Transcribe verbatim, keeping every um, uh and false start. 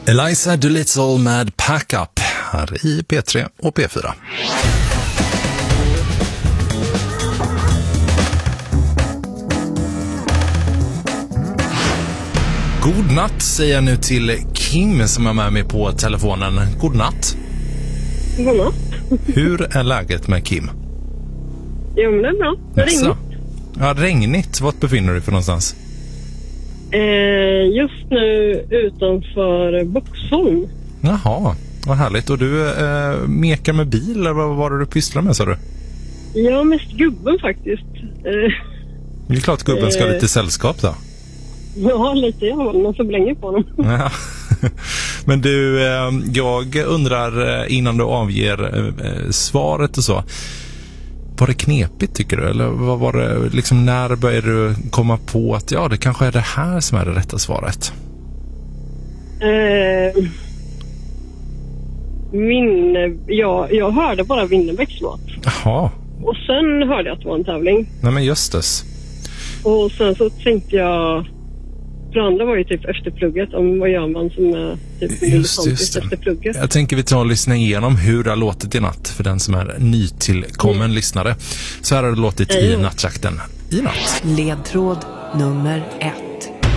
Eliza Doolittle med Pack Up här i P tre och P fyra. God natt säger jag nu till Kim som är med mig på telefonen. God natt. God natt. Hur är läget med Kim? Jo, men det är bra. Det är regnigt. Ja, regnigt. Vart befinner du dig för någonstans? Eh, just nu utanför Boxholm. Jaha, vad härligt. Och du eh, mekar med bil eller vad var det du pysslar med, sa du? Ja, mest gubben faktiskt. Eh, det är klart gubben ska ha eh, lite sällskap då. Ja, lite. Jag håller mig så länge på honom. Ja. Men du, eh, jag undrar eh, innan du avger eh, svaret och så. Var det knepigt tycker du? Eller vad var det, liksom, när började du komma på att ja, det kanske är det här som är det rätta svaret? Eh, min, ja, jag hörde bara Winnerbäcks låt. Jaha. Och sen hörde jag att det var en tävling. Nej men just det. Och sen så tänkte jag, för andra var ju typ efter plugget, om vad gör man som är typ just, just efter plugget. Jag tänker vi tar och lyssna igenom hur det har låtit i natt för den som är nytillkommen mm. lyssnare. Så här har det låtit i nattjakten i natt. Ledtråd nummer ett.